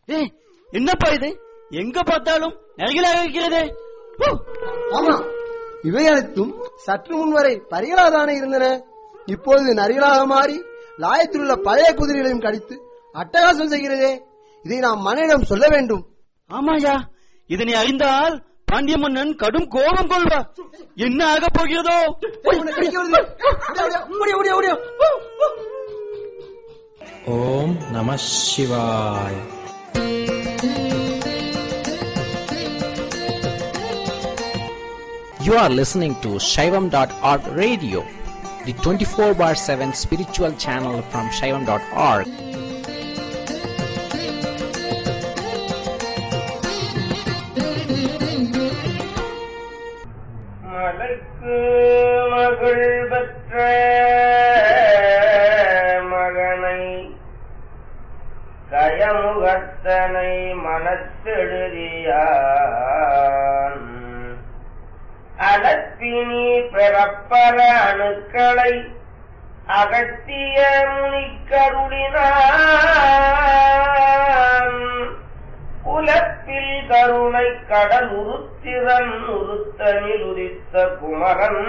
என்னப்பா இது? எங்க பார்த்தாலும் நரிகளாக இருக்கிறதே. ஆமா, இவை அனைத்தும் சற்று முன்வரை பரிகளாதானே இருந்தன. இப்போது நரிகளாக மாறி லாயத்தில் உள்ள பழைய குதிரைகளையும் கடித்து அட்டகாசம் செய்கிறதே. இதை நாம் மன்னனிடம் சொல்ல வேண்டும். ஆமாயா, இதனை அறிந்தால் பாண்டிய மன்னன் கடும் கோபம் கொள்வார். என்ன ஆக போகிறதோ? ஓம் நம சிவாய். You are listening to Shaivam.org radio, the 24/7 spiritual channel from Shaivam.org. மலைக்கு மகள் பெற்ற மகனை கயமுகத்தனை மனத்தெழுதியான் அலத்தினி பிறப்பற அணுக்களை அகத்திய முனிக்கருளினான் உலப்பில் கருணை கடல் உருத்திரன் உருத்தனில் உதித்த குமரன்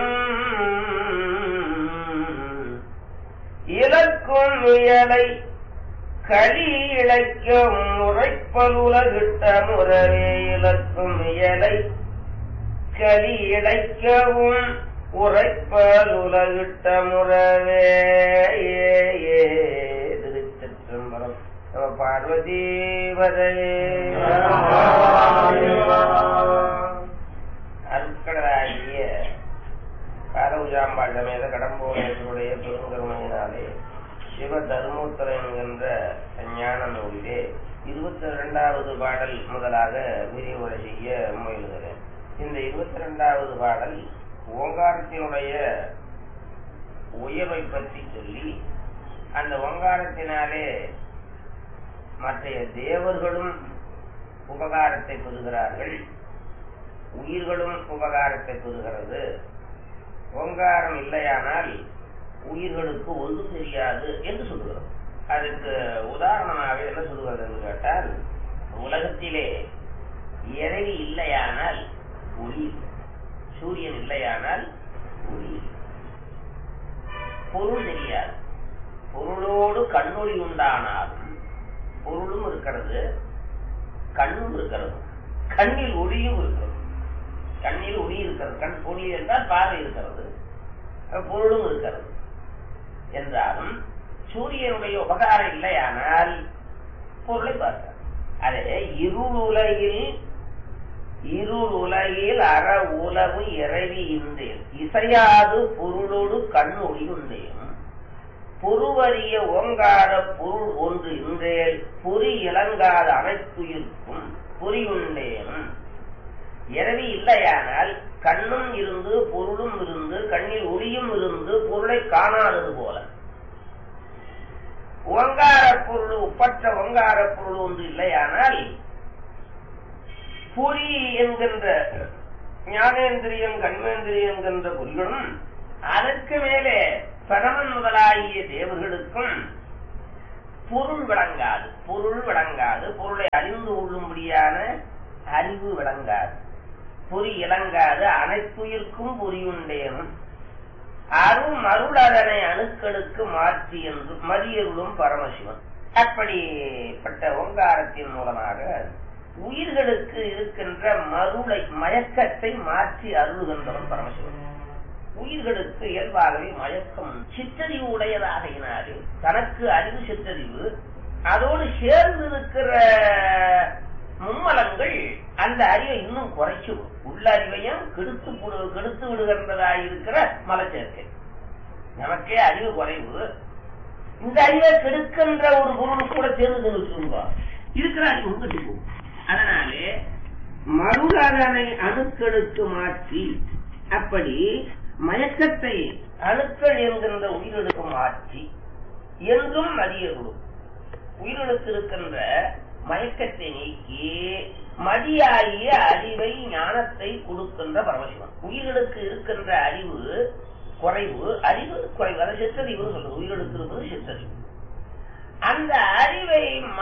இலக்கும் இயலை களி இழைக்க முறைப்பலுலகிட்ட முறவே இலக்கும் இயலை களி இழைக்கவும் உரைப்பலுலகிட்ட முறவே. திருச்சிற்றம்பலம். பார்வதீவதே அருட்கடலாகிய காலவுஜாம்பாள் சமேத கடம்போடைய பெருங்கருமையினாலே சிவ தர்மோத்தரம் என்கின்ற ஞான நூலிலே 22வது பாடல் முதலாக விரிவுரை செய்ய முயல்கிறேன். இந்த 22வது பாடல் ஓங்காரத்தினுடைய உயர்வை பற்றி சொல்லி, அந்த ஓங்காரத்தினாலே மற்றைய தேவர்களும் உபகாரத்தை பெறுகிறார்கள், உயிர்களும் உபகாரத்தை பெறுகிறது. ஓங்காரம் இல்லையானால் உயிர்களுக்கு ஒன்றும் தெரியாது என்று சொல்லுகிறோம். அதுக்கு உதாரணமாக என்ன சொல்லுகிறது என்று கேட்டால், உலகத்திலே இறைவி இல்லையானால் ஒளி, சூரியன் இல்லையானால் ஒளி, பொருள் தெரியாது. பொருளோடு கண்ணொளி உண்டானாலும் பொருளும் இருக்கிறது, கண்ணும் இருக்கிறது, கண்ணில் ஒளியும் இருக்கிறது. கண்ணில் ஒளி இருக்கிறது, கண் ஒளி என்றால் பார்வை இருக்கிறது, பொருளும் இருக்கிறது. என்றாலும் சூரியனுடைய உபகாரம் இல்லையானால் பொருளை பார்க்க. அதே இருளுலகில் அற உலகு இறைவி இன்றேன் இசையாது பொருளோடு கண் ஒளி உண்டேன் பொருவறிய ஓங்கார பொருள் ஒன்று இன்றேல் பொறி இளங்காத அனைத்துயிர்க்கும் பொறி உண்டேனும். இரவி இல்லையானால் கண்ணும் இருந்து பொருளும் இருந்து கண்ணில் ஒளியும் இருந்து பொருளை காணாதது போல, ஓங்கார பொருள் ஒப்பற்ற ஓங்கார பொருள் ஒன்று இல்லையானால் பொறி என்கின்ற ஞானேந்திரியம் கண்மேந்திரியம் என்கின்ற பொருளும் அதற்கு மேலே பரமன் முதலாகிய தேவர்களுக்கும் பொருள் விளங்காது. பொருளை அறிந்து கொள்ளும்படியான அறிவு விளங்காது, பொறி இளங்காது. அனைத்துயிர்க்கும் பொறியுண்டேனும் அருள் அதனை அணுக்களுக்கு மாற்றி என்று மதியருளும் பரமசிவன். அப்படிப்பட்ட ஓங்காரத்தின் மூலமாக உயிர்களுக்கு இருக்கின்ற மருளை மயக்கத்தை மாற்றி அருளுகின்றவன் பரமசிவன். உயிர்களுக்கு இயல்பாகவே மயக்கம் சிற்றறிவு உடையதாகினாலே தனக்கு அறிவு சிற்றறிவு, அதோடு சேர்ந்து இருக்கிற மும்மலங்கள் அந்த அறிவை இன்னும் குறைச்சு உள்ள அறிவையும் கெடுத்து விடுகின்றதாயிருக்கிற மலச்சேர்க்கை. நமக்கே அறிவு குறைவு, இந்த அறிவை கெடுக்கின்ற ஒரு பொருள் கூட சேர்ந்து இருக்கிற அறிவு கெடுக்கும். அதனாலே மருளதனை அணுக்களுக்கு மாற்றி, அப்படி மயக்கத்தை அணுக்கள் என்கின்ற உயிர்களுக்கு மாற்றி என்றும் மதியர்களும் உயிர்களுக்கு இருக்கின்ற மயக்கத்தை நீக்கி மதியாகிய அறிவை ஞானத்தை கொடுக்கின்ற பரமசிவன். உயிர்களுக்கு இருக்கின்ற அறிவு குறைவு, அறிவு குறைவு, அதை சிற்றறிவு சொல்றது. உயிர்களுக்கு இருப்பது சிற்றறிவு. அந்த அறிவை மயக்க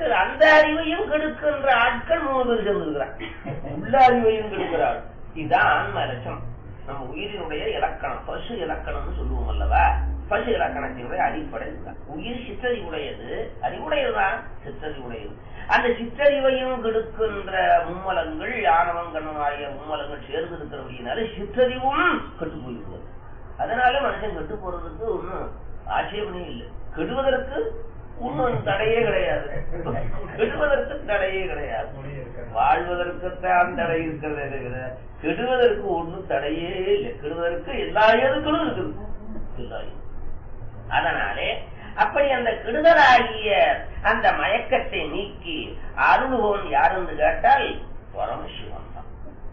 அந்த அறிவையும் கெடுக்கின்ற ஆட்கள் 3 பேர் சேர்ந்திருக்கிறார். உள்ள அறிவையும் கெடுக்கிறாள். இதுதான் ஆன்ம லட்சம். நம்ம உயிரினுடைய இலக்கணம், பசு இலக்கணம்னு சொல்லுவோம் அல்லவா? பசு இலக்கணத்தினுடைய அடிப்படை இதுதான். உயிர் சிற்றறிவுடையது, அறிவுடையதுதான் சிற்றறிவுடையது. அந்த சிற்றறிவையும் கெடுக்கின்ற மும்மலங்கள், ஆணவம் கண்ணம் ஆகிய மும்மலங்கள் சேர்ந்து இருக்கிறபடினால சிற்றறிவும் கெட்டு போயிருக்கிறது. அதனால மனுஷன் கெட்டு போறதுக்கு ஒன்னும் ஆட்சேபனே இல்லை. கெடுவதற்கு ஒன்னும் தடையே கிடையாது. கெடுவதற்கு தடையே கிடையாது. வாழ்வதற்குத்தான் தடை இருக்கிறதே தவிர கெடுவதற்கு ஒன்னும் தடையே இல்லை. கெடுவதற்கு எல்லா ஏதுக்களும் இருக்குது. அதனாலே அப்படி அந்த கெடுதலாகிய அந்த மயக்கத்தை நீக்கி அருள்வோன் யாருன்னு கேட்டால் பரமசிவன் தான்.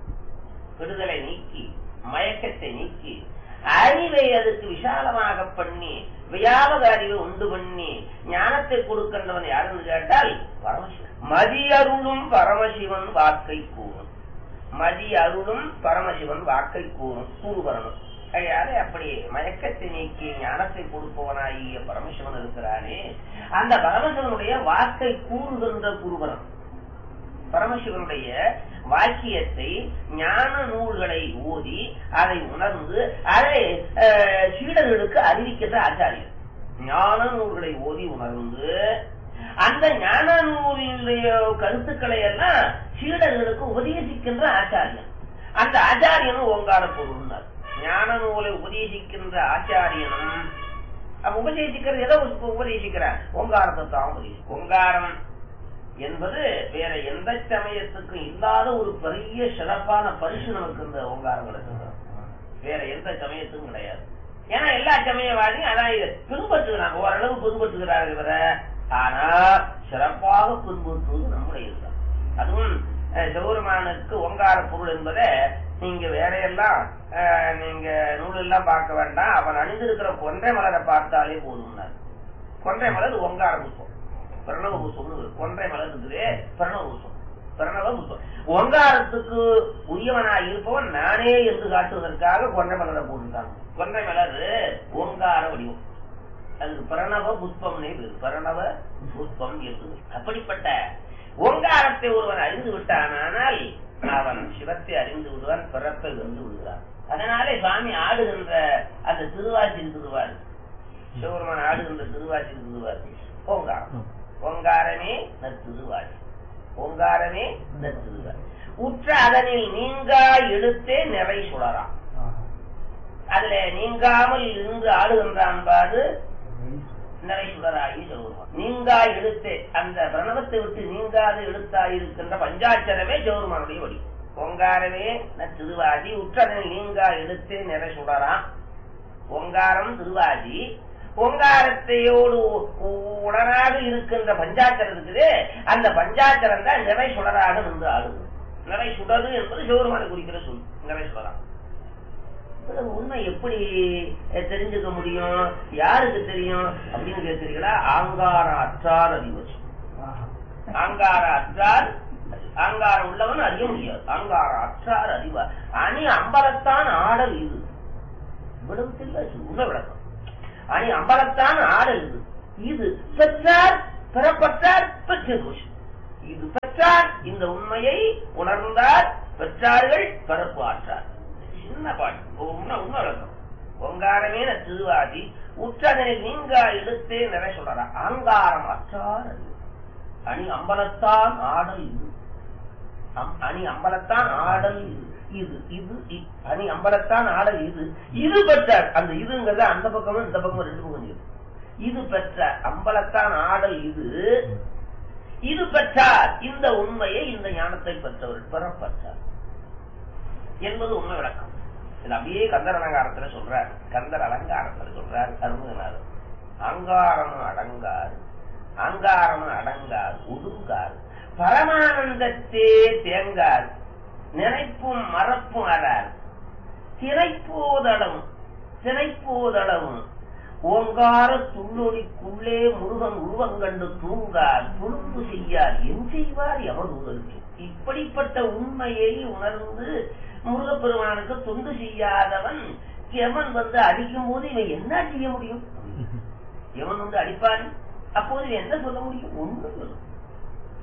கெடுதலை நீக்கி மயக்கத்தை நீக்கி அறிவை அதுக்கு விசாலமாக பண்ணி வியாபக அறிவை உண்டு பண்ணி ஞானத்தை கொடுக்கின்றவன் யாருன்னு கேட்டால் பரமசிவன். மதி அருளும் பரமசிவன் வாக்கை கூறும். மதி அருளும் பரமசிவன் வாக்கை கூறும் கூறுவரணும். கையாலே அப்படி மயக்கத்தை நீக்கி ஞானத்தை கொடுப்பவனாகிய பரமசிவன் இருக்கிறானே, அந்த பரமசிவனுடைய வாக்கை கூறுகின்ற குருவரன். பரமசிவனுடைய வாக்கியத்தை ஞான நூல்களை ஓதி அதை உணர்ந்து அதை சீடர்களுக்கு அறிவிக்கின்ற ஆச்சாரியர். ஞான நூல்களை ஓதி உணர்ந்து அந்த ஞான நூலினுடைய கருத்துக்களை எல்லாம் சீடர்களுக்கு உபதேசிக்கின்ற ஆச்சாரியன். அந்த ஆச்சாரியனும் ஓங்கார பொருள்னார். ஞான நூலை உபதேசிக்கின்ற ஆச்சாரியனும் உபதேசிக்கிறது எதை உபதேசிக்கிறார்? ஓங்காரத்தை தான் உபதேசிக்கும். ஓங்காரம் என்பது வேற எந்த சமயத்துக்கும் இல்லாத ஒரு பெரிய சிறப்பான பரிசு நமக்கு இந்த ஓங்காரம் கிடைக்கிறது. வேற எந்த சமயத்துக்கும் கிடையாது. ஏன்னா எல்லா சமயவாதியும் அதான் இதை பின்பற்றுகிறாங்க, ஓரளவு பின்பற்றுகிறார்கள். ஆனா சிறப்பாக பின்பற்றுவது நம்முடைய இதுதான். அதுவும் சிவபெருமானுக்கு ஓங்கார பொருள் என்பதை நீங்க வேற எல்லாம் நீங்க நூல் எல்லாம் பார்க்க வேண்டாம். அவன் அணிந்திருக்கிற கொன்றை மலரை பார்த்தாலே போதும். கொன்றை மலர் ஓங்கார புஷ்பம், பிரணவ புஷ்பம். கொன்றை மலர் இருக்குது பிரணவ புஷ்பம், பிரணவ புஷ்பம். ஓங்காரத்துக்கு உரியவனாக இருப்பவன் நானே என்று காட்டுவதற்காக கொன்றை மலரை போட்டுட்டாங்க. கொன்றை மலர் ஓங்கார வடிவம், அதுக்கு பிரணவ புஷ்பம்னே பேரு. பிரணவ புஷ்பம் என்று அப்படிப்பட்ட ஓங்காரத்தை ஒருவன் அறிந்து விட்டானால் அவன் சிவத்தை அறிந்து விடுவான், பிறப்பை வந்து விடுவான். அதனாலே சுவாமி ஆடுகின்ற அந்த திருவாச்சி திருவார், சிவபெருமான் ஆடுகின்ற திருவாச்சி திருவார் ஓங்காரம். ஓங்காரமே நற்திருவாச்சி, ஓங்காரமே நற்திருவார். உற்ற அதனில் நீங்கா எழுத்தே நிறை சுடராம். அதுல நீங்காமல் இருந்து ஆடுகின்றான் பாரு நிறை சுடராகி சிவபெருமான். நீங்கா எழுத்தே, அந்த பிரணவத்தை விட்டு நீங்காது எழுத்தாயிருக்கின்ற பஞ்சாட்சரமே சிவபெருமானுடைய வழி. ஓங்காரமே திருவாதி. உற்றதனில் நீங்கா எழுத்தே நிறை சுடராம். ஓங்காரம் திருவாதி. ஓங்காரத்தையோடு உடனாக இருக்கின்ற பஞ்சாட்சரம் இருக்குது. அந்த பஞ்சாட்சரம் தான் நிறை சுடராக நின்று ஆடுது. நிறை சுடரு என்பது சிவபெருமானை குறிக்கிற சொல். நிறை சுடராம். உண்மை எப்படி தெரிஞ்சுக்க முடியும்? யாருக்கு தெரியும் அப்படின்னு கேட்கிறீங்களா? ஆங்கார அற்றார் அறிவச்சு. ஆங்கார அற்றார், ஆங்காரம் உள்ளவன் அறிய முடியாது. ஆங்கார அற்றார் அறிவார். அணி அம்பலத்தான் ஆடல் இது. விடத்தில் உண்மை விளக்கம். அணி அம்பலத்தான் ஆடல் இது. இது பெற்றார் பெறப்பட்டார் பெற்று போச்சு. இது பெற்றார், இந்த உண்மையை உணர்ந்தார், பெற்றார்கள் பிறப்பு ஆற்றார். சின்ன பாட்டு உண்மை விளக்கம். ஓங்காரமே திருவாதி. உற்றதனில் நீங்கா எழுத்தே நிறை சொல்றார். அங்காரம் அற்றார் அணி அம்பலத்தான் ஆடல் இது. அணி அம்பலத்தான் ஆடல் இது. இது அணி அம்பலத்தான் ஆடல் இது. இது பெற்றார். அந்த இதுங்கிறத அந்த பக்கமும் இந்த பக்கமும் ரெண்டு பக்கம் இருக்கு. இது பெற்ற அம்பலத்தான் ஆடல் இது. இது பெற்றார், இந்த உண்மையை இந்த ஞானத்தை பெற்றவர் பெறப்பட்டார் என்பது உண்மை விளக்கம். இது அப்படியே கந்தர் அலங்காரத்துல சொல்றார். கந்தர் அலங்காரத்துல சொல்றார் அருமையினார். அங்காரம் அடங்கார், அங்காரம் அடங்கார், ஒடுங்கார், பரமானந்தத்தே தேங்கார், நினைப்பும் மறப்பும் அறார், திரைப்போதளவும் திரைப்போதளவும் ஓங்கார துள்ளொடிக்குள்ளே முருகன் உருவங்கண்டு தூங்கார், துளும்பு செய்யார், என் செய்வார் எவதூதற்கு. இப்படிப்பட்ட உண்மையை உணர்ந்து முருகப்பெருமானுக்கு தொண்டு செய்யாதவன் எவன் வந்து அடிக்கும் போது இவன் என்ன செய்ய முடியும்? எவன் வந்து அடிப்பான், அப்போது இவன் என்ன சொல்ல முடியும்? ஒன்றும் சொல்லும்.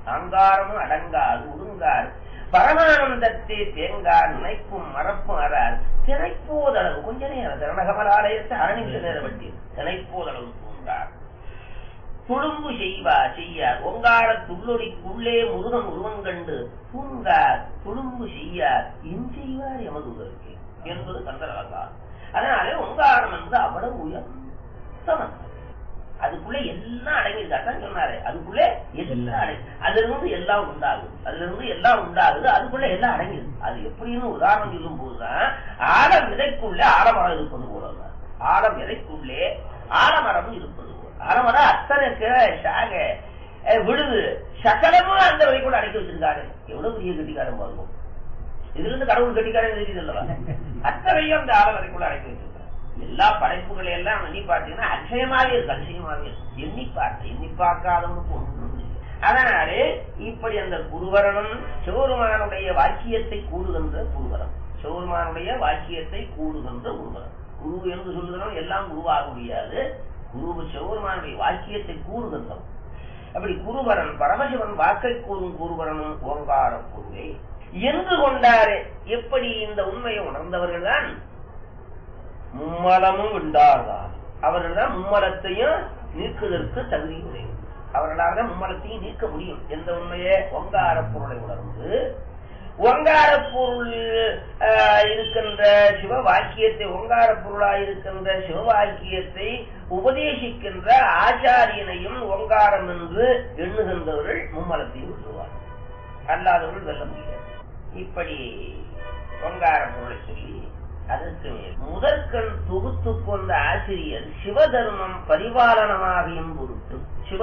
அங்காரமும் அடங்காது உடுங்கார் பரமானந்தத்தை தேங்கார் நினைப்பும் மறப்பும் அறார் திணைப்போதளவு கொஞ்ச நேரம் திரணகமலாலயத்தை அரணிமில நேரம் வட்டி திணைப்போதளவு தூண்டார் துளும்பு செய்யார் ஒங்கார துள்ளொடிக்குள்ளே முருகன் உருவம் கண்டு தூங்கார் துளும்பு செய்யார் என் செய்வார் எமதுவருக்கு என்பது கந்தரவகாரம். அதனாலே ஒங்காரம் என்று அவ்வளவு உயர்ந்த அதுக்குள்ளே எல்லாம் அடங்கியிருக்காதான் சொன்னாரு. அதுக்குள்ளே எல்லாம் அடங்கி அதுல இருந்து எல்லாம் உண்டாகுது. அதுக்குள்ள எல்லாம் அடங்கிது. அது எப்படின்னு உதாரணம் சொல்லும் போதுதான் ஆழம் விதைக்குள்ளே ஆலமரம் இருப்பது போலதான். ஆழம் விதைக்குள்ளே ஆலமரம் இருப்பது போல. ஆலமரம் அத்தனை சாக விழுது சகலமும் அந்த வரைக்குள்ள அடக்கி வச்சிருக்காரு. எவ்வளவு பெரிய கட்டிக்காரன் பாருங்க. இதுல இருந்து கடவுள் கட்டிக்காரன் தெரியுது அல்லவா? அத்தனையும் அந்த ஆழம் வரைக்குள்ள அடக்கி வச்சிருக்காரு. எல்லா படைப்புகளை எல்லாம் எண்ணி பார்த்தீங்கன்னா அதிசயமாவே இருக்கு. எண்ணி பார்க்காதவனுக்கு ஒன்று. அதனாலே இப்படி அந்த குருவரனும் சிவபெருமானுடைய வாக்கியத்தை கூடுகின்ற குருவரம், சிவபெருமானுடைய வாக்கியத்தை கூடுகின்ற குருவரம். குரு என்று சொல்லுகிறோம் எல்லாம் குருவாக முடியாது. குரு சிவபெருமானுடைய வாக்கியத்தை கூறுகின்றோம். அப்படி குருவரன் பரமசிவன் வாக்கை கூறும் குருவரனும் ஓங்கார குருவை என்று கொண்டாரு. எப்படி இந்த உண்மையை உணர்ந்தவர்கள் தான் மும்மலமும் உண்டார்தான். அவர்கள் தான் மும்மலத்தையும் நீக்குவதற்கு தகுதி உடையது. அவர்களால் தான் மும்மலத்தையும் நீக்க முடியும். எந்த உண்மையே ஓங்கார பொருளை உணர்ந்து ஓங்கார பொருள் இருக்கின்ற சிவ வாக்கியத்தை ஓங்கார பொருளாய் இருக்கின்ற சிவ வாக்கியத்தை உபதேசிக்கின்ற ஆச்சாரியனையும் ஓங்காரம் என்று எண்ணுகின்றவர்கள் மும்மலத்தையும் விட்டுவார். அல்லாதவர்கள் வெல்ல முடியாது. இப்படி ஓங்கார பொருளை சொல்லி அதற்கு முதற்கண் தொகுத்து கொண்ட ஆசிரியர் சிவதர்மம் பரிபாலனமாகியும் பொருட்டு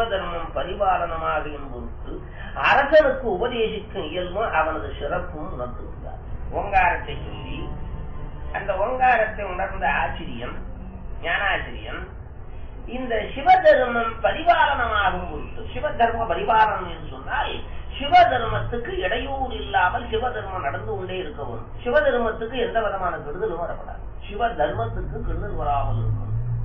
அரசனுக்கு உபதேசிக்கும் இயல்பும் அவனது சிறப்பும் உணர்த்துகிறார். ஓங்காரத்தை சொல்லி அந்த ஓங்காரத்தை உணர்ந்த ஆசிரியன் ஞானாசிரியன் இந்த சிவதர்மம் பரிபாலனமாகும் பொருட்டு, சிவதர்ம பரிபாலனம் என்று சொன்னால் சிவதர்மத்துக்கு இடையூறு இல்லாமல் சிவதர்மம் நடந்து கொண்டே இருக்கவும், சிவதர்மத்துக்கு எந்த விதமான கெடுதலும் வரப்படாது. சிவதர்மத்துக்கு கெடுதல் வராமல் இருக்கும்.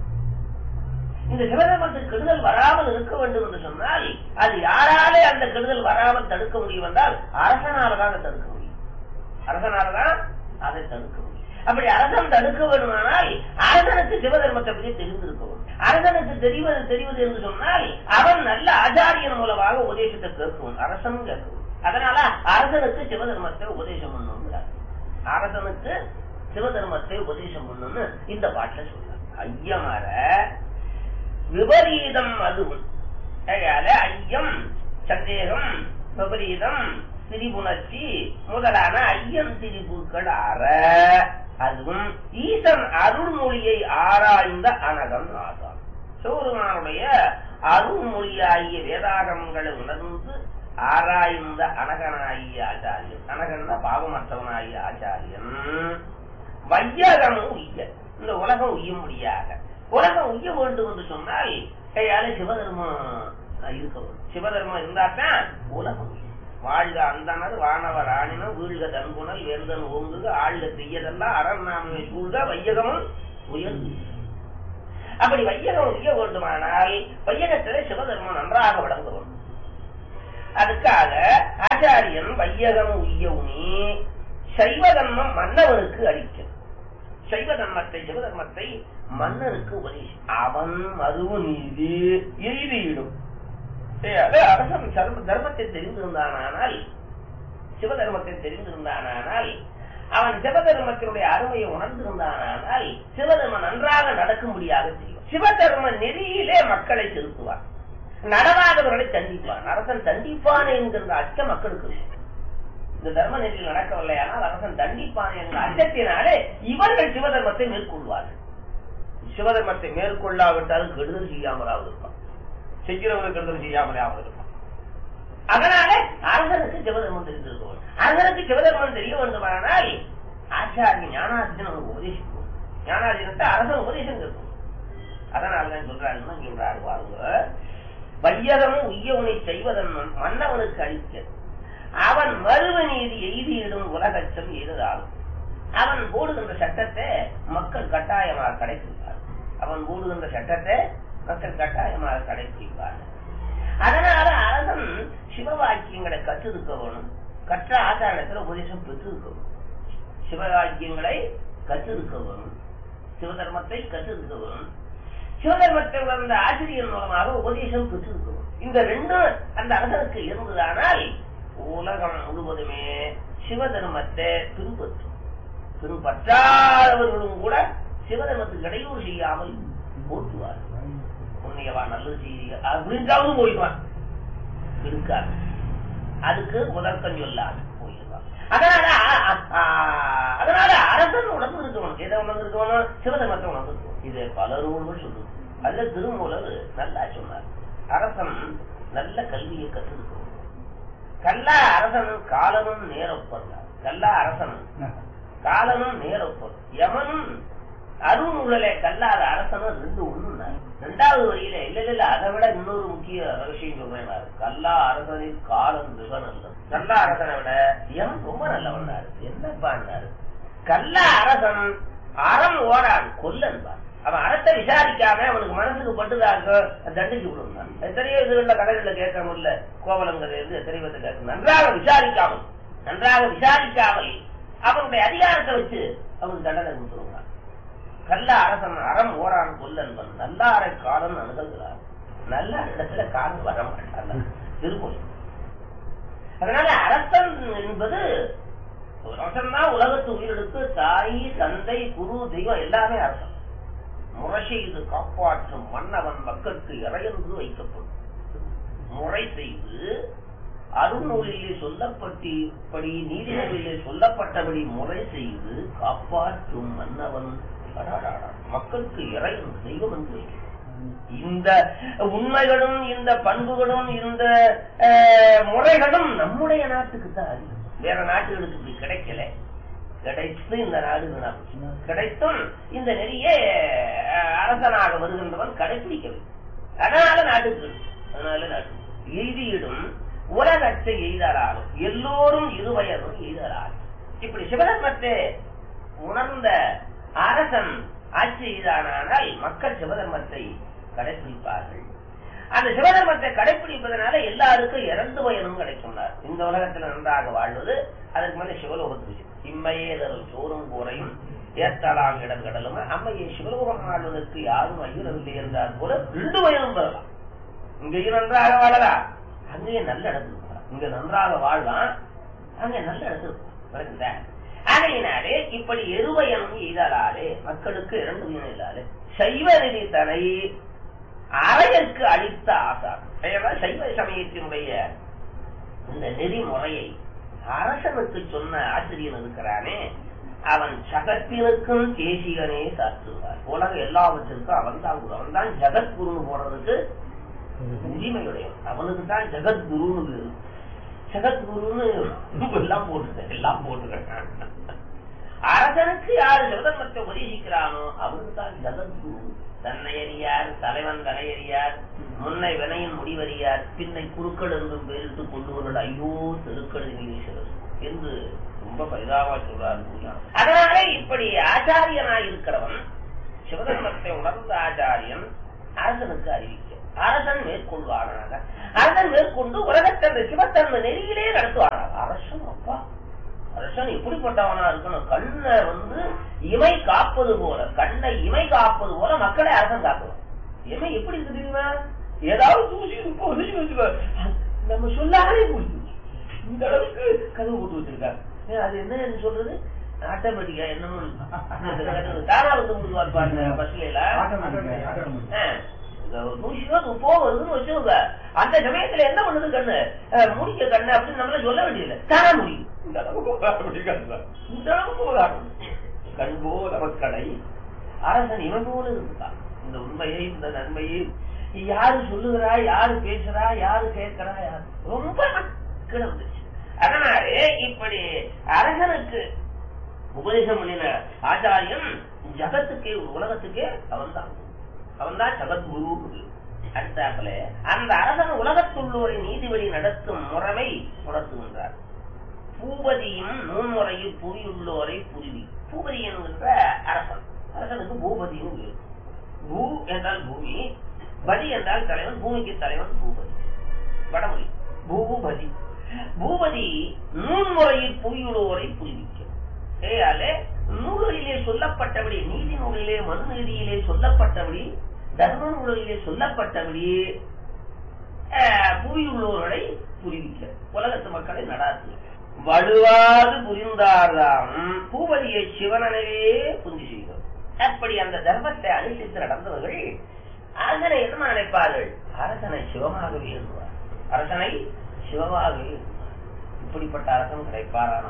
இந்த சிவதர்மத்துக்கு கெடுதல் வராமல் இருக்க வேண்டும் என்று சொன்னால் அது யாராலே அந்த கெடுதல் வராமல் தடுக்க முடியும் என்றால் அரசனால்தான் தடுக்க முடியும். அரசனால்தான் அதை தடுக்க முடியும். அப்படி அரசன் தடுக்க வேண்டுமானால் அரசனுக்கு சிவதர்மத்தை பற்றி தெரிந்திருக்கவும், அரசனுக்கு தெரிவது என்று சொன்னால் அவன் நல்ல ஆச்சாரியன் மூலமாக உபதேசத்தை கேட்கவும், அரசன் கேட்கவும். அதனால அரசனுக்கு சிவதர்மத்தை உபதேசம் பண்ணுங்கிறார். அரசனுக்கு சிவதர்மத்தை உபதேசம் பண்ணுன்னு இந்த பாட்டில சொல்றார். ஐயமர விபரீதம் அதுவும் ஐயம் சந்தேகம் விபரீதம் திரிபுணர்ச்சி முதலான ஐயம் திரிபுக்கள் அற அதுவும் ஈசன் அருள்மொழியை ஆராய்ந்த அனகன் ஆசான். சிவபெருமானுடைய அருள்மொழியாகிய வேதாகமங்களை உணர்ந்து ஆராய்ந்த அனகனாகிய ஆச்சாரியன், அனகன்னா பாவமற்றவனாகிய ஆச்சாரியன் வையகமும் உய்ய, இந்த உலகம் உய்ய முடியாத, உலகம் உய்ய வேண்டும் என்று சொன்னால் கையால சிவதர்மம் இருக்க வேண்டும். சிவதர்மம் இருந்தாத்தான் உலகம் உய்யும். வாழ்க அந்தனர் வானவர் ஆணினம் வீழ்க தன்புணல் வேந்தன் ஓங்குக ஆழ்க செய்யதெல்லாம் அறநாமே சூழ்க வையகமும் உயர்ந்து. அப்படி வையகம் உய்ய வேண்டுமானால் வையகத்திலே சிவதர்மம் நன்றாக விளங்க வேண்டும். அதுக்காக ஆச்சாரியன் வையகம் உய்ய உனி சைவதர்மம் மன்னவனுக்கு அளிக்கும். சைவதர்மத்தை சிவதர்மத்தை மன்னனுக்கு உபதேசி அவன் மறுவு நீதி எய்தியிடும். அரசன் தர்மத்தை தெரிந்திருந்தானால் சிவதர்மத்தை தெரிந்திருந்தானால் அவன் சிவதர்மத்தினுடைய அருமையை உணர்ந்திருந்தானால் சிவதர்மம் நன்றாக நடக்கும்படியாக செய்யும். சிவதர்ம நெறியிலே மக்களை செலுத்துவார், நடவாதவர்களை தண்டிப்பான். அரசன் தண்டிப்பான் என்கின்ற அச்சம் மக்களுக்கு. இந்த தர்ம நெறியில் நடக்கவில்லையானால் அரசன் தண்டிப்பான் என்ற அச்சத்தினாலே இவர்கள் சிவதர்மத்தை மேற்கொள்வார்கள். சிவதர்மத்தை மேற்கொள்ளாவிட்டாலும் கெடுதல் செய்யாமலாவது இருப்பான், செய்கிறவர்கள் கெடுதல் செய்யாமலாவது இருப்பான். அதனால அரசனுக்கு சிவதர்மம் தெரிந்திருக்கும். அரசனுக்கு சிவதர்மம் தெரிய வேண்டுமானால் ஆச்சாரிய ஞானாசிரியன் அவனுக்கு உபதேசிக்கும். ஞானாசிரியத்தை அரசன் உபதேசம் கேட்கும். அதனாலதான் சொல்றாரு பாருங்க, வையகமும் உய்யவனை செய்வதன் மன்னவனுக்கு அளிக்க அவன் மறுவ நீதி எய்தியிடும் உலகச்சம் எய்ததாகும். அவன் போடுகின்ற சட்டத்தை மக்கள் கட்டாயமாக கடைபிடிப்பார். அவன் போடுகின்ற சட்டத்தை மக்கள் கட்டாயமாக கடைபிடிப்பார். அதனால அரசன் சிவவாக்கியங்களை கற்றிருக்க வேணும். கற்ற ஆச்சாரத்துல உபதேசம் பெற்றிருக்க வேணும். சிவவாக்கியங்களை கற்றிருக்க வேணும். சிவதர்மத்தை கற்றிருக்க வேணும். சிவதர்மத்தை உணர்ந்த ஆசிரியர் மூலமாக உபதேசம் பெற்றிருக்க வேணும். இந்த ரெண்டும் அந்த அரசனுக்கு இருந்ததானால் உலகம் முழுவதுமே சிவதர்மத்தை பின்பற்றாதவர்களும் கூட சிவதர்மத்துக்கு இடையூறு செய்யாமல் போட்டுவார். புண்ணியவா நல்லது செய்ய அப்படின்றாவது போயிடுவான். இருக்காது. அதுக்கு முதற்கண் சொல்லாது போயிடுவான். அதனால அரசன் உணர்ந்து இருக்கணும். எதை உணர்ந்து இருக்கணும்? சிவதர்மத்தை உணர்ந்து இருக்கணும். இது பல நூல்கள் சொல்லுது. அதுல திருமூலர் நல்லா சொன்னார். அரசன் நல்ல கல்வியை கற்றிருக்கணும். கல்லா அரசனும் காலனும் நேரப்பட்டார். கல்லா அரசனும் காலனும் நேரப்படும். யமனும் அருணூழலே கல்லாத அரசனும் ரெண்டு ஒண்ணுனார். ரெண்டாவது வரியில இல்ல அதை விட இன்னொரு முக்கிய ரகசியம் சொல்றேன். கல்லா அரசனின் காலம் மிக நல்லது. கல்லா அரசனை விட யமன் ரொம்ப நல்லவன்னாரு. என்னப்பாரு? கல்லா அரசன் அறம் ஓடான் கொல்லன்பார். அவன் அறத்தை விசாரிக்காம அவனுக்கு மனசுக்கு பட்டுதாக தண்டிச்சு விடுவான். எத்தனையோ இதுல கடைகள்ல கேட்கணும் இல்ல, கோவலங்கிறது எத்தனை பேர் கேட்கணும். நன்றாக விசாரிக்காமல் அவனுடைய அதிகாரத்தை வச்சு அவனுக்கு தண்டனை கொடுத்துருவான். கல்ல அரசன் அறம் ஓரான் கொல்லன்பன் நல்லாரை காலம் அணுகுகிறார். நல்ல இடத்துல காலம் வர மாட்டான் திருப்பதி. அதனால அரசன் என்பது அரசன் தான் உலகத்து உயிரெடுத்து தாய் தந்தை குரு தெய்வம் எல்லாமே அரசன். முறை செய்து காப்பாற்றும் மன்னவன் மக்களுக்கு இறையென்று வைக்கப்படும். முறை செய்து அருநூலிலே சொல்லப்பட்டபடி நீதிநூலிலே சொல்லப்பட்டபடி முறை செய்து காப்பாற்றும் மன்னவன் மக்களுக்கு இறையென்று தெய்வம் என்று வைக்கப்படும். இந்த உண்மைகளும் இந்த பண்புகளும் இந்த முறைகளும் நம்முடைய நாட்டுக்கு தான் அறிவு. வேற நாட்டுகளுக்கு இப்படி கிடைக்கல. கிடைத்து இந்த நாடு கிடைத்தும் இந்த நெறிய அரசனாக வருகின்றவன் கடைபிடிக்கவில்லை. அதனால நாட்டுக்கு எய்தியிடும் உலகத்தை எய்தலாலும் எல்லோரும் இருவயதும் எய்தலாலும். இப்படி சிவதர்மத்தை உணர்ந்த அரசன் ஆட்சி செய்தானால் மக்கள் சிவதர்மத்தை கடைபிடிப்பார்கள். அந்த சிவதர்மத்தை கடைபிடிப்பதனால எல்லாருக்கும் 2 பயனும் கிடைக்கும். இந்த உலகத்தில் நன்றாக வாழ்வது, அதற்கு மேல சிவலோகத்துக்கு இம்மையே தரும் சோறும் கூரையும் ஏற்றலாம் இடங்கடலும் அம்மையை சிவலோகம் வாழ்வதற்கு யாரும் ஐயரவில்லை என்றார் போல 2 பயனும் பெறலாம். இங்கேயும் நன்றாக வாழலாம், அங்கேயே நல்ல இடத்துக்கு போகலாம். இங்க நன்றாக வாழ்வான், அங்கே நல்ல இடத்துக்கு. ஆகையினாலே இப்படி எருவயனும் எய்தலாலே மக்களுக்கு 2 பயனும் இல்லாது சைவ நெறி தலை அறையற்கு அளித்த ஆசார். சைவ சமயத்தினுடைய இந்த நெறிமுறையை அரசனுக்கு சொன்ன ஆசிரியன் இருக்கிறானே, அவன் ஜகத்திற்கும் தேசிகனே சாற்றுவார். உலக எல்லாவற்றிற்கும் அவன் தான் குரு. அவன் தான் ஜகத்குருன்னு போறதுக்கு உரிமையுடையவன். அவனுக்கு தான் ஜகத்குருன்னு. ஜகத்குருன்னு எல்லாம் போட்டுக்கிட்டான். அரசனுக்கு யாரு சிவதர்மத்தை உபதேசிக்கிறானோ அவனுக்கு தான் ஜகத்குரு. தன்னை அறியார் தலைவன் தலையறியார், முன்னை வினையின் முடிவறியார், பின்னை குறுக்கள் என்றும் பேரிட்டு கொண்டுவர்கள் ஐயோ தெருக்கள் என்று ரொம்ப பரிதாபமா சொல்றாரு. அதனால இப்படி ஆச்சாரியனாய் இருக்கிறவன், சிவதர்மத்தை உணர்ந்த ஆச்சாரியன் அரசனுக்கு அறிவிக்க அரசன் மேற்கொள்வானாக. அரசன் மேற்கொண்டு உலகத்தை அந்த சிவத்தன்மை நெறியிலே நடத்துவானாக. அரசன் அப்பா அரசன் எப்படிப்பட்டவனா இருக்கணும்? கண்ணை இமை காப்பது போல, கண்ணை இமை காப்பது போல மக்களை அரசன் காக்குவான். இமை எப்படி இருக்கு தெரியுமா? ஏதாவது தூசி வச்சுக்கோ, நம்ம சொல்லாலே பிடிக்கும். இந்த அளவுக்கு கதவு போட்டு வச்சிருக்காங்க. அது என்ன சொல்றது? ஆட்டோமேட்டிக்கா என்னமோ தாரா முழுவார் பாருங்க. பஸ்ல போகுதுன்னு வச்சுக்கோங்க. அந்த சமயத்துல என்ன பண்ணுது? கண்ணு முடிக்க கண்ணு அப்படின்னு நம்மள சொல்ல வேண்டியதில்லை, தாரா முடியும். கண்போ நமக்கடை அரசன் இவன் போல இருந்தான். இந்த உண்மையை இந்த நன்மையை யாரு சொல்லுகிறா, யாரு பேசுறா, யாரு கேட்கிறா, யாரு ரொம்ப கிடந்துச்சு. அதனாலே இப்படி அரசனுக்கு உபதேசம் பண்ணின ஆச்சாரியன் ஜகத்துக்கே உலகத்துக்கே அவன் தான் ஜகத்குரு. அடுத்தாப்புல அந்த அரசன் உலகத்துள்ளோரை நீதிபதி நடத்தும் முறைமை உணர்த்துகின்றார். பூபதியும் நூன்முறையில் புவியுள்ளோரை புரிவி. பூபதி என்கின்ற அரசன், அரசனுக்கு பூபதியும். பூ என்றால் பூமி, பதி என்றால் தலைவன், பூமிக்கு தலைவன் பூபதி. வடமொழி. பூபதி பூபதி நூன்முறையில் புவியுள்ளோரை புரிவிக்கும். நூலிலே சொல்லப்பட்டபடி, நீதி நூலிலே மனு நீதியிலே சொல்லப்பட்டபடி, தர்ம நூலிலே சொல்லப்பட்டபடி புவியுள்ளோரை புரிவிக்க, உலகத்து மக்களை நடாத்து. வலுவாது புரிந்தார்தாம் பூபதியை சிவனனவே புரிஞ்சு செய்தோம். அப்படி அந்த தர்மத்தை அனுசரித்து நடந்தவர்கள் அரசனை என்ன நினைப்பார்கள்? அரசனை சிவமாகவே இருந்தார். அரசனை சிவமாகவே இப்படிப்பட்ட அரசன் கிடைப்பாரான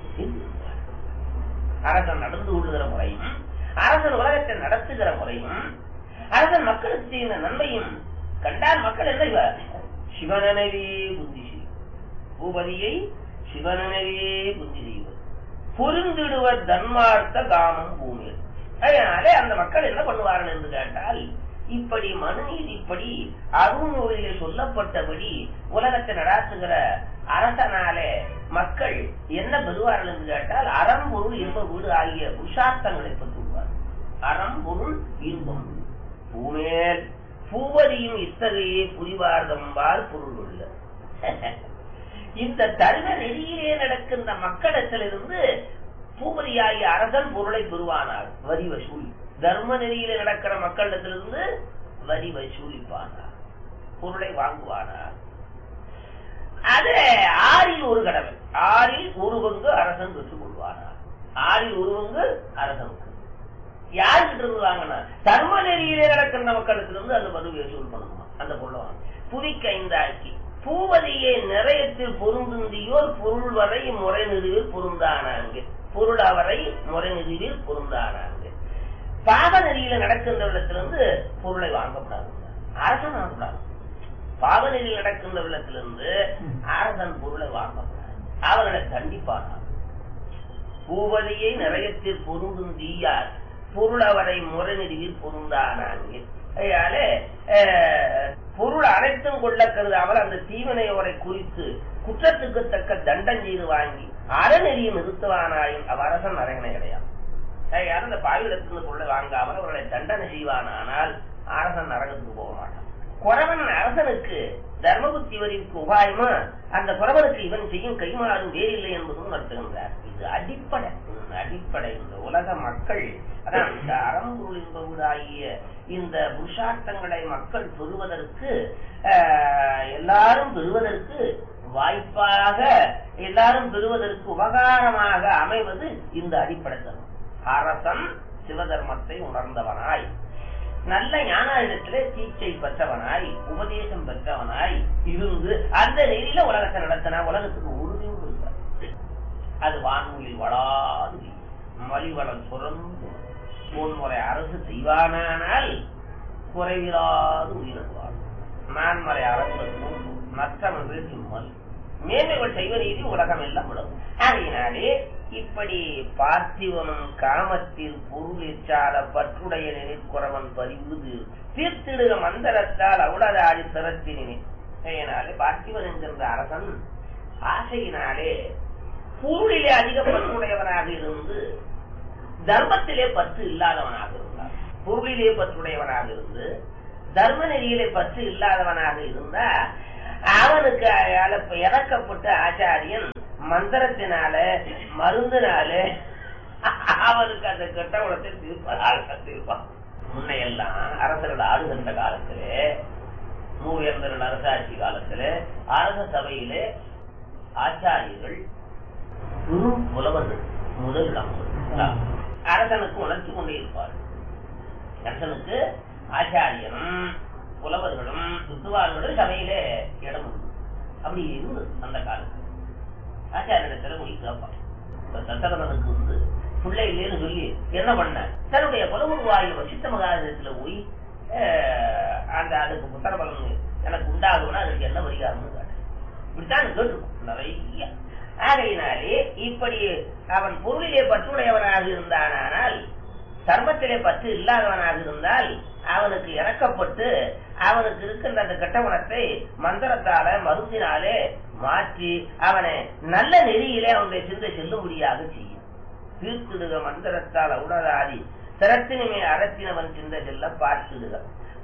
அரசன் நடந்து கொள்ளுகிற முறையும், அரசன் உலகத்தை நடத்துகிற முறையும், அரசன் மக்களுக்கு செய்த நன்மையும் கண்டால் மக்கள் என்ன சிவனனவே புத்தி செய்யும். பூபதியை சிவனனவே புத்தி செய்வது புரிந்திடுவர் தன்மார்த்த காமம் பூமியில். அதனாலே அந்த மக்கள் என்ன பண்ணுவார்கள் என்று கேட்டால், இப்படி மனுநீதிப்படி அருநூலிலே சொல்லப்பட்டபடி உலகத்தை நடாத்துகிற அரசனாலே மக்கள் என்ன பெறுவார்கள் என்று கேட்டால், அறம் பொருள் இன்ப வீடு ஆகிய புருஷார்த்தங்களை பெற்றுள்ளார். அறம் பொருள் இன்பம் பூமேல் பூவதியும் இத்தகையே புரிவார்தம்பால் பொருள் உள்ள. இந்த தர்ம நெறியிலே நடக்கின்ற மக்களிடத்திலிருந்து பூபதியாகிய அரசன் பொருளை பெறுவானார். வரி வசூல். தர்ம நெறியிலே நடக்கிற மக்களிடத்திலிருந்து வரி வசூலிப்பானார், பொருளை வாங்குவானார். அது 6ல் 1 கடமை. 6ல் 1 பங்கு அரசன் பெற்றுக் கொள்வானார். 6ல் 1 பங்கு அரசனுக்கு. யாருக்கிட்ட இருந்து வாங்கினா? தர்ம நெறியிலே நடக்கின்ற மக்களிடத்திலிருந்து அந்த வரி வசூல் பண்ணணுமா, அந்த பொருளை வாங்க. புதிக்க 5 பூவதியை நிறையத்தில் பொருந்துந்தியோர் பொருள் வரை முறை நிறுவில் பொருந்தானாங்க. பொருள் அவரை முறை நிறுவில் பொருந்தானாங்க. பாவ நெறியில நடக்கின்ற இடத்திலிருந்து பொருளை வாங்கப்படாது, அரசன் வாங்கப்படாது. பாவ நெறியில் நடக்கின்ற இடத்திலிருந்து அரசன் பொருளை வாங்கப்படாது, அவர்களை தண்டிப்பானார். பூவதியை நிறையத்தில் பொருந்தும் தீயார் பொருள் அவரை முறை நிறுவில் பொருந்தானாங்க. பொருள் அனைத்தும் கொள்ள கருதாமல் அந்த தீவினையோரை குறித்து குற்றத்துக்கு தக்க தண்டம் செய்து வாங்கி அறநெறியை நிறுத்துவானாயும் அவ்வரசன் அரசனை கிடையாது. அந்த பாவிடத்திலிருந்து பொருளை வாங்காமல் அவர்களை தண்டனை செய்வானால் அரசன் நரகத்துக்கு போக மாட்டான். குறவன் அரசனுக்கு தர்மபுத்தி வரிக்கு உபாயமா அந்த குறவனுக்கு இவன் செய்யும் கைமாறும் வேறில்லை என்பதும் நடத்துகின்றார். இது அடிப்படை. இந்த உலக மக்கள் அதான் இந்த அறம்பொருள் என்பதாகிய இந்த புருஷார்த்தங்களை மக்கள் பெறுவதற்கு, எல்லாரும் பெறுவதற்கு வாய்ப்பாக, எல்லாரும் பெறுவதற்கு உபகாரமாக அமைவது இந்த அடிப்படை தர்மம். அரசன் சிவதர்மத்தை உணர்ந்தவனாய், நல்ல ஞானாயுதத்திலே தீட்சை பெற்றவனாய், உபதேசம் பெற்றவனாய் இருந்து அந்த நெறியில உலகத்தை நடத்தினா உலகத்துக்கு உறுதியும் இருக்கார். அது வான்மொழியில் வளாது மலிவளம் சுரந்து பொன்முறை அரசு செய்வானால் குறைவிலாது உயிரிழவார். நான்மறை அரசு மற்றவன் சிம்மல் மேன்மைகள் செய்வ நீதி உலகம் எல்லாம் விடும். ஆகையினாலே இப்படி பார்த்திவனும் காமத்தில் பொருளிச்சால பற்றுடைய நினைக்குறவன் பதிவுது தீர்த்திடுக மந்திரத்தால் அவுளதாடி திறத்தினே. அதனாலே பார்த்திவன் என்கின்ற அரசன் ஆசையினாலே பொருளிலே அதிக பற்றுடையவனாக இருந்து தர்மத்திலே பற்று இல்லாதவனாக இருந்தார். பொருளிலே பற்றுடையவனாக இருந்து தர்ம நெறியிலே பற்று இல்லாதவனாக இருந்தா அவனுக்கு இறக்கப்பட்ட ஆச்சாரியன் மந்திரத்தினால மருந்தினால அவனுக்கு அந்த கெட்ட குணத்தை தீர்ப்பான். முன்னையெல்லாம் அரசர்கள் ஆளுகின்ற காலத்திலே, மூவேந்தர்கள் அரசாட்சி காலத்திலே அரச சபையிலே ஆச்சாரியர்கள் பெரும் புலவர்கள் முதலிடம் அரசனுக்கு உணர்ச்சி கொண்டே இருப்பார்கள். அரசனுக்கு ஆச்சாரியனும் புலவர்களும் வித்துவார்களும் சபையிலே இடம் உண்டு. அப்படி இருந்து அந்த காலத்தில் ஆச்சாரியத்துல போய் கேட்பான். தசரதனுக்கு வந்து பிள்ளை இல்லைன்னு சொல்லி என்ன பண்ண, தன்னுடைய புலவுருவாயு வசித்த மகாதத்துல போய் அந்த அதுக்கு புத்தரபலம் எனக்கு உண்டாகும்னா அதுக்கு என்ன பரிகாரம்னு கேட்டேன். இப்படித்தான் கேட்டுருக்கும் நிறைய. ஆகையினாலே இப்படி அவன் பொருளிலே பற்றுடையவனாக இருந்தானால், தர்மத்திலே பற்று இல்லாதவனாக இருந்தால் அவனுக்கு இறக்கப்பட்டு அவனுக்கு இருக்கின்ற அந்த கட்டவனத்தை மந்திரத்தால மருந்தினாலே மாற்றி அவனை நல்ல நெறியிலே அவனுடைய சிந்தை செல்லும்படியாக செய்யும். தீர்த்திடுக மந்திரத்தால் உடலாதி திறத்தினுமே அறத்தினவன் சிந்தை செல்ல பார்த்திடுக.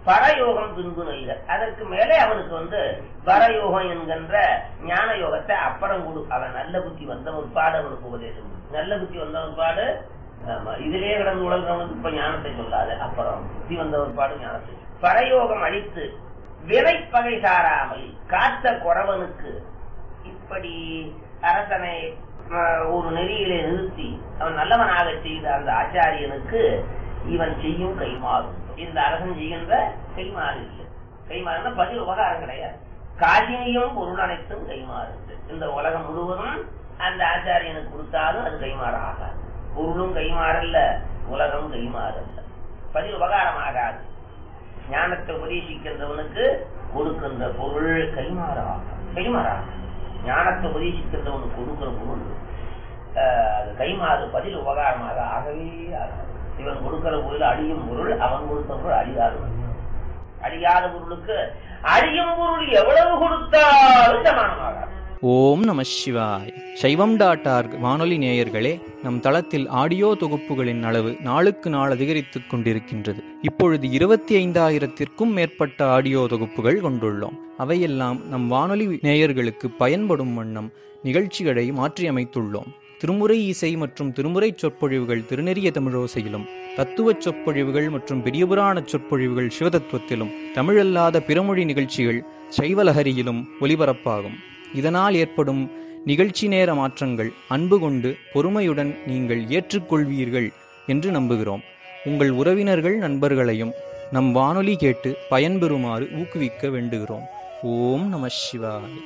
பரயோகம் பின்பு நல்க. அதற்கு மேலே அவனுக்கு பரயோகம் என்கின்ற ஞான யோகத்தை அப்புறம் கொடு. அவன் நல்ல புத்தி வந்த ஒரு பாடு அவனுக்கு உபதேசம். நல்ல புத்தி வந்த ஒரு பாடு இதிலே கிடந்து உலகிறவனுக்கு இப்ப ஞானத்தை சொல்லாது. அப்புறம் புத்தி வந்த ஒரு பாடு ஞானத்தை. பரயோகம் அளித்து வினைப்பகை சாராமல் காத்த குறவனுக்கு இப்படி அரசனை ஒரு நெறியிலே நிறுத்தி அவன் நல்லவனாக செய்த அந்த ஆச்சாரியனுக்கு இவன் செய்யும் கைமாறு. இந்த அரசன் செய்கின்ற கைமாறு இல்லை. கைமாறுனா பதில் உபகாரம் கிடையாது. காசினியும் பொருள் அனைத்தும் கைமாறு. இந்த உலகம் முழுவதும் அந்த ஆச்சாரியனுக்கு கொடுத்தாலும் அது கைமாறு ஆகாது. பொருளும் கைமாறல்ல, உலகம் கைமாறல்ல, பதில் உபகாரம் ஆகாது. ஞானத்தை உபதேசிக்கின்றவனுக்கு கொடுக்கின்ற பொருள் கைமாறா. ஞானத்தை உபதேசிக்கின்றவனுக்கு கொடுக்கிற பொருள் அது கைமாறு, பதில் உபகாரமாக ஆகவே ஆகாது. இவன் கொடுக்கிற பொருள் அழியும் பொருள், அவன் கொடுத்த பொருள் அழியாத அழியாத பொருளுக்கு அழியும் பொருள் எவ்வளவு கொடுத்தாலும் சமானமாகாது. ஓம் நம சிவாய். சைவம்.org வானொலி நேயர்களே, நம் தளத்தில் ஆடியோ தொகுப்புகளின் அளவு நாளுக்கு நாள் அதிகரித்துக் கொண்டிருக்கின்றது. இப்பொழுது 25,000-க்கும் மேற்பட்ட ஆடியோ தொகுப்புகள் கொண்டுள்ளோம். அவையெல்லாம் நம் வானொலி நேயர்களுக்கு பயன்படும் வண்ணம் நிகழ்ச்சிகளை மாற்றியமைத்துள்ளோம். திருமுறை இசை மற்றும் திருமுறை சொற்பொழிவுகள் திருநெறிய தமிழோசையிலும், தத்துவ சொற்பொழிவுகள் மற்றும் பெரியபுராண சொற்பொழிவுகள் சிவதத்துவத்திலும், தமிழல்லாத பிறமொழி நிகழ்ச்சிகள் சைவலஹரியிலும் ஒலிபரப்பாகும். இதனால் ஏற்படும் நிகழ்ச்சி நேர மாற்றங்கள் அன்பு கொண்டு பொறுமையுடன் நீங்கள் ஏற்றுக்கொள்வீர்கள் என்று நம்புகிறோம். உங்கள் உறவினர்கள் நண்பர்களையும் நம் வானொலி கேட்டு பயன்பெறுமாறு ஊக்குவிக்க வேண்டுகிறோம். ஓம் நம சிவாய்.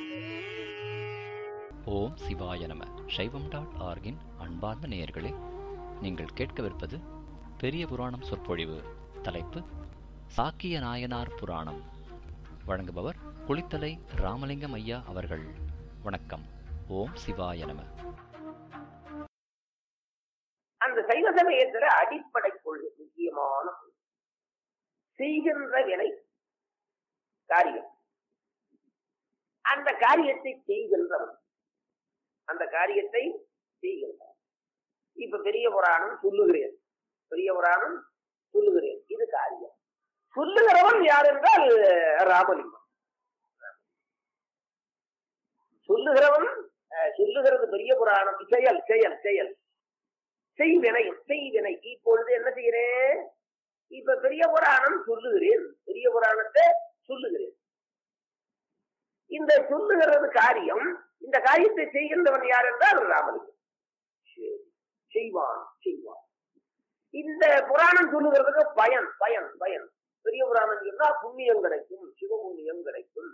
ஓம் சிவாய நம. சைவம்.org அன்பார்ந்த நேயர்களே, நீங்கள் கேட்கவிருப்பது பெரிய புராணம் சொற்பொழிவு. தலைப்பு சாக்கிய நாயனார் புராணம். வழங்குபவர் குளித்தலை ராமலிங்கம் ஐயா அவர்கள். வணக்கம். ஓம் சிவாய நம. அந்த சைவ சமயத்துல அடிப்படை கொள்கை, முக்கியமான செய்கின்ற வினை காரியம், அந்த காரியத்தை செய்கின்றவன், அந்த காரியத்தை செய்கின்றவன். இப்ப பெரிய புராணம் சொல்லுகிறேன், இது காரியம். சொல்லுகிறவன் யார் என்றால் ராமலிங்கம். சொல்லுகிறது பெரிய புராணம். செயல் செய்வினை. இப்பொழுது என்ன செய்கிறேன்? இப்ப பெரிய புராணம் சொல்லுகிறேன், பெரிய புராணத்தை சொல்லுகிறேன். இந்த சொல்லுகிறது காரியம். இந்த காரியத்தை செய்கின்றவன் யார் என்றால் ராமலிங்கம். செய்வான். இந்த புராணம் சொல்லுகிறதுக்கு பயன். பெரிய புராணம் சொன்னா புண்ணியம் கிடைக்கும், சிவபுண்ணியம் கிடைக்கும்,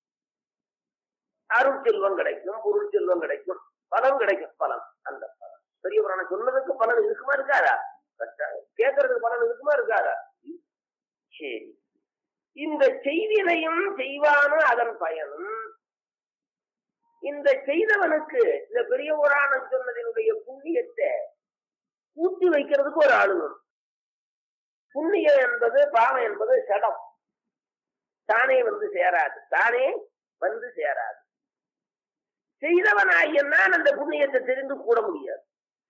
அருள் செல்வம் கிடைக்கும், பொருள் செல்வம் கிடைக்கும், பலம் கிடைக்கும். பலம், அந்த பலம் பெரிய புராணம் சொன்னதுக்கு பலன் இருக்குமா இருக்காதா? கேட்கறதுக்கு பலன் இருக்குமா இருக்காதா? சரி. இந்த செய்தினையும் செய்வானும் அதன் பயனும் இந்த செய்தவனுக்கு இந்த பெரிய புராணம் சொன்னதனுடைய புண்ணியத்தை கூட்டி வைக்கிறதுக்கு ஒரு ஆளு வரும். புண்ணியம் என்பது, பாவம் என்பது சடம், தானே வந்து சேராது. செய்தவனாயனால் அந்த புண்ணியத்தை தெரிந்து கூட முடியாது.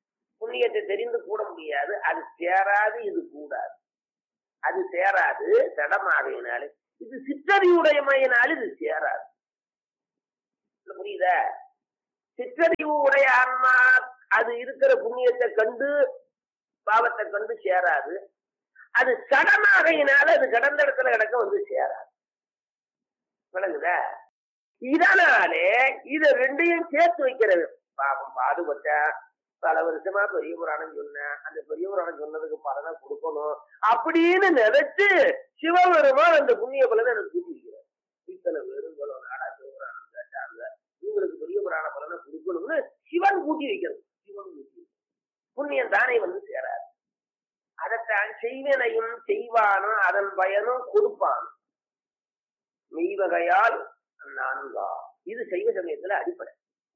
அது சேராது, இது கூடாது. அது சேராது, சடமாகையினாலே. இது சிற்றறிவுடையமையினால் இது சேராது. புரியுதா? சிற்றறிவு உடைய ஆன்மா அது இருக்கிற புண்ணியத்தை கண்டு பாவத்தை கண்டு சேராது. அது சடமாகையினால அது கடந்த இடத்துல கிடக்க வந்து சேராது. விளங்குதா? இதனாலே இத ரெண்டையும் சேர்த்து வைக்கிறது. பாவம் பாடுபட்ட பல வருஷமா பெரிய புராணம் சொன்னேன், அந்த பெரிய புராணம் சொன்னதுக்கு பலனை கொடுக்கணும் அப்படின்னு நினைச்சு சிவபெருமான் அந்த புண்ணிய பலனை எனக்கு கூட்டி வைக்கிறார். இத்தனை பேரும் நாடா சிவபுராணம் கேட்டாங்க, உங்களுக்கு பெரிய புராண பலனை கொடுக்கணும்னு சிவன் கூட்டி வைக்கிறது. புண்ணியம் தானே வந்து சேராது. அதைத்தான் செய்வனையும் செய்வானும் அதன் பயனும் கொடுப்பான் மெய்வகையால் நான்கா. இது சைவ சமயத்துல அடிப்படை.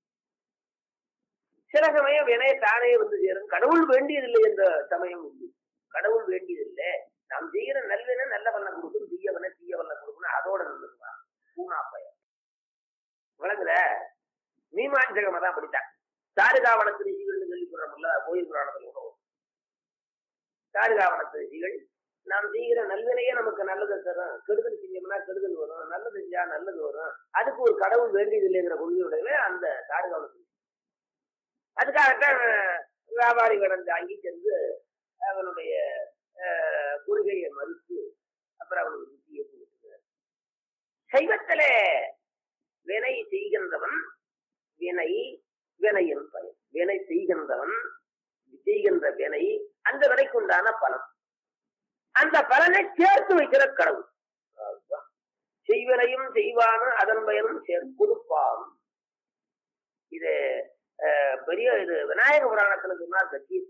சில சமயம் வினை தானே வந்து சேரும். கடவுள் வேண்டியதில்லை என்ற சமயம் உண்டு. கடவுள் வேண்டியதில்லை, நாம் செய்கிற நல்லவினை நல்ல வல்ல கொடுக்கணும், தீயவனை தீய வல்ல கொடுக்கணும், அதோட நின்றுவான். பூனா பயம் விளங்குல. மீமாஞ்சகமா தான் படித்தான். சாருகாவனத்து ரிஷிகள்னு சொல்லி சொல்றோம்ல, கோயில் புராணத்தில் உணவு. சாருகாவனத்து ரிஷிகள் நாம் செய்கிற நல்வினையே நமக்கு நல்லது தரும். கெடுதல் செஞ்சோம்னா கெடுதல் வரும், நல்லது செஞ்சா நல்லது வரும். அதுக்கு ஒரு கடவுள் வேண்டியது இல்லைங்கிற கொள்கையுடைய அந்த தாழ்காலம். அதுக்காகத்தான் வியாபாரி கடன் தாங்கி சென்று அவனுடைய கொள்கையை மறுத்து அப்புறம் அவனுக்கு புத்தியை கொடுத்துக்கிறார். சைவத்திலே வினை செய்கின்றவன் வினையின் பயன். வினை செய்கின்றவன் செய்கின்ற வினை, அந்த வினைக்கு உண்டான பலன், அந்த பலனை சேர்த்து வைக்கிற கடவுள். செய்வனையும் செய்வானும் அதன் பயனும் கொடுப்பான். இது பெரிய இது விநாயக புராணத்துல சொன்னார்.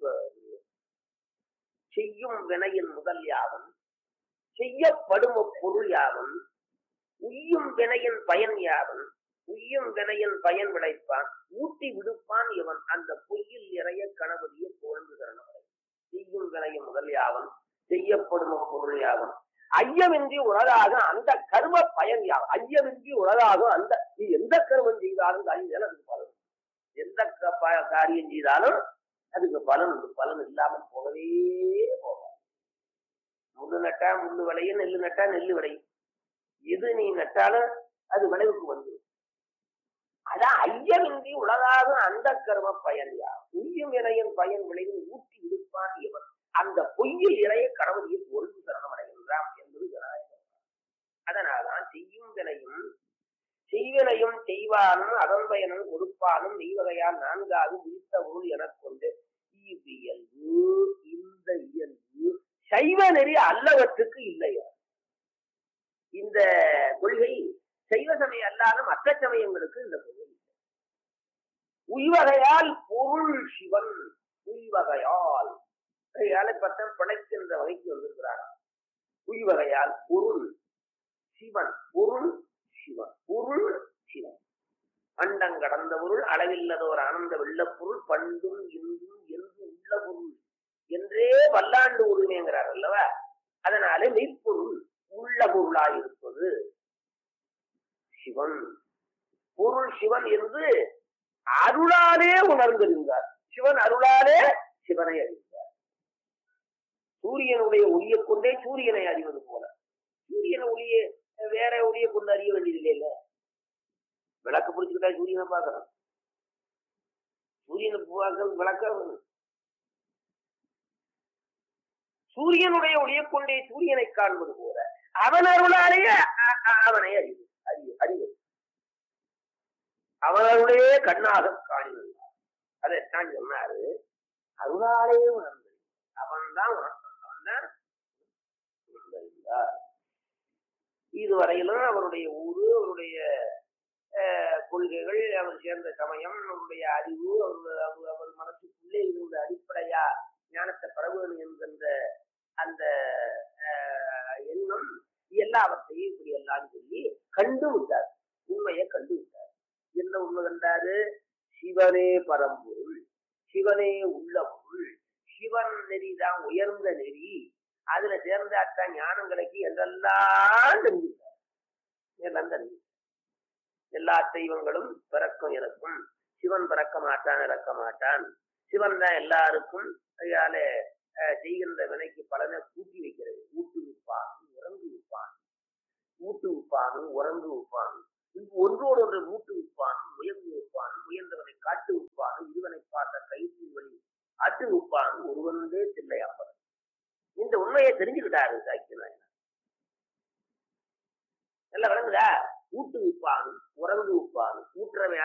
செய்யும் வினையின் முதல் யாவன், செய்யப்படும் பொருள் யாவன், உய்யும் வினையின் பயன் யாவன், உய்யும் வினையின் பயன் விளைப்பான், ஊட்டி விடுப்பான் இவன் அந்த பொய்யில் நிறைய கணபதியை புகழ்ந்து தரணும். செய்யும் வினையின் முதல் யாவன், செய்யப்படும் பொருள் யாவன், ஐயமின்றி உலகாக அந்த கர்ம பயன் யாவன். ஐயமின்றி உலகாக அந்த நீ எந்த கர்மம் செய்தாலும் காரியம் அதுக்கு பலன், எந்த காரியம் செய்தாலும் அதுக்கு பலன் உண்டு. பலன் இல்லாமல் போகவே போகாது. முள்ளு நட்டா முள்ளு விளையும், நெல்லு நட்டா நெல்லு விளையும். எது நீ நட்டாலும் அது விளைவுக்கு வந்து. அதான் ஐயமின்றி உலகாக அந்த கர்ம பயன் யாவன், உய்யும் வினையின் பயன் விளையும் ஊட்டி விடுப்பான் இவன் அந்த பொய்யில் இறைய கடவுளியை பொருள் சரணமடைகின்றான் என்பது ஜனநாயகம். அதனால்தான் செய்யும் வினையும் செய்வினையும் செய்வானும் அதன் பயனும் கொடுப்பானும் நெய்வகையால் நான்காவது விழித்த பொருள் எனக் கொண்டு இயல்பு இந்த இயல்பு சைவ நெறி அல்லவற்றுக்கு இல்லையா. இந்த கொள்கை சைவ சமயம் அல்லாத மற்ற சமயங்களுக்கு இந்த கொள்கை இல்லை. உய்வகையால் பொருள் சிவன், உய்வகையால் பட்டம் படைக்கின்ற வகைக்கு வந்திருக்கிறாரா. உய்வகையால் பொருள் சிவன், பொருள் சிவன், பொருள் சிவன், அண்டம் கடந்த பொருள், அளவில்லதோர் ஆனந்த வெள்ள பொருள், பண்டும் இன்றும் என்று உள்ள பொருள் என்றே வல்லாண்டு உரிமைங்கிறார் அல்லவா. அதனால மெய்ப்பொருள் உள்ள பொருளாயிருப்பது சிவன். பொருள் சிவன் என்று அருளாலே உணர்ந்திருந்தார். சிவன் அருளாலே சிவனை அறிந்தார். சூரியனுடைய ஒளியை கொண்டே சூரியனை அறிவது போல சூரியனை ஒளியை வேற ஒளியை கொண்டு அறிய வேண்டியது இல்லை. விளக்கு பிடிச்சுக்கிட்டா சூரியனை பார்க்கணும். சூரியனை பார்க்கறது விளக்க. சூரியனுடைய ஒளியை கொண்டே சூரியனை காண்பது போல அவன் அருளாலேயே அவனை அறிவது. அவன் அருளையே கண்ணாக காணினார். அதைத்தான் சொன்னாரு. அருளாலே உணர்ந்து அவன்தான் உணர்ந்தார். இதுவரையிலும் அவருடைய ஊரு, அவருடைய கொள்கைகள், அவர் சேர்ந்த சமயம், அவருடைய அறிவு, அவர் மனசுக்குள்ளே இருந்த அடிப்படையா ஞானத்தை பரவணும் என்கின்ற அந்த எண்ணம் எல்லாவற்றையும் இப்படி எல்லாம் சொல்லி கண்டு விட்டார். உண்மையை கண்டு விட்டார். என்ன உண்மை கண்டாரு? சிவனே பரம்பொருள், சிவனே உள்ள பொருள், சிவன் நெறிதான் உயர்ந்த நெறி, அதுல சேர்ந்தாத்தான் ஞானம் கிடைக்கி என்றெல்லாம் தெரிஞ்சுட்டார். எல்லாம் தெரிஞ்சு எல்லா தெய்வங்களும் பிறக்கும் இறக்கும், சிவன் பிறக்க மாட்டான் இறக்க மாட்டான், சிவன் தான் எல்லாருக்கும் அதனால செய்கின்ற வினைக்கு பலனை கூட்டி வைக்கிறது. ஊட்டு விற்பானும் உறங்கு விற்பானும், ஊட்டு விற்பானும் உறங்கு விற்பானும், ஒன்றோடு ஒன்று மூட்டு விற்பானும் முயங்கு விற்பானும், முயன்றவனை காட்டு விற்பானும், இருவனை பார்த்த கைது வழி அட்டு விற்பானும், ஒருவனே தில்லையாப்பது. இந்த உண்மையை தெரிஞ்சுக்கிட்டாரு சாக்கிய நாயனார். நல்லா விளங்குதா? ஊட்டு விற்பானும் உறங்கு விற்பானும், ஊற்றவை